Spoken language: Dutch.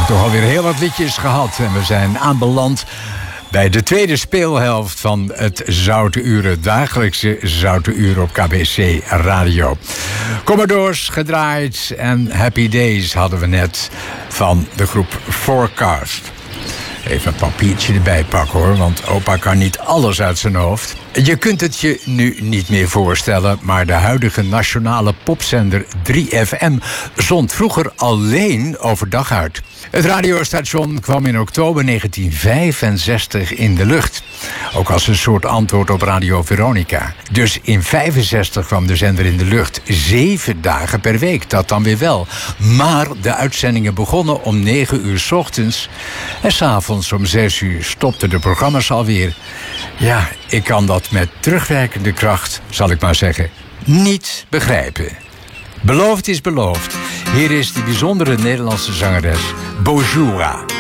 toch alweer heel wat liedjes gehad. En we zijn aanbeland bij de tweede speelhelft van het Zoute Uur. Het dagelijkse Zoute Uur op KBC Radio. Commodores gedraaid en Happy Days hadden we net van de groep Forecast. Even een papiertje erbij pakken hoor, want opa kan niet alles uit zijn hoofd. Je kunt het je nu niet meer voorstellen, maar de huidige nationale popzender 3FM zond vroeger alleen overdag uit. Het radiostation kwam in oktober 1965 in de lucht. Ook als een soort antwoord op Radio Veronica. Dus in 1965 kwam de zender in de lucht. 7 dagen per week, dat dan weer wel. Maar de uitzendingen begonnen om 9 uur 's ochtends. En 's avonds om 6 uur stopten de programma's alweer. Ja, ik kan dat met terugwerkende kracht, zal ik maar zeggen, niet begrijpen. Beloofd is beloofd. Hier is die bijzondere Nederlandse zangeres Bojura.